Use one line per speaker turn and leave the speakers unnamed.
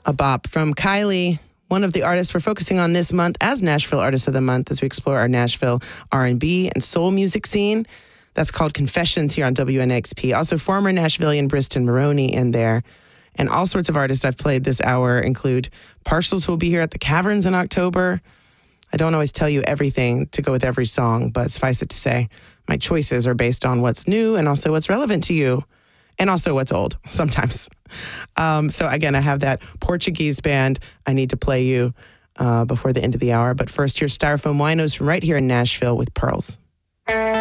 A bop from Kylie, one of the artists we're focusing on this month as Nashville Artist of the Month as we explore our Nashville R&B and soul music scene. That's called Confessions here on WNXP. Also, former Nashvilleian Briston Maroney in there. And all sorts of artists I've played this hour include Partials, who will be here at the Caverns in October. I don't always tell you everything to go with every song, but suffice it to say, my choices are based on what's new and also what's relevant to you. And also what's old, sometimes. So again, I have that Portuguese band I need to play you before the end of the hour. But first, here's Styrofoam Winos from right here in Nashville with Pearls.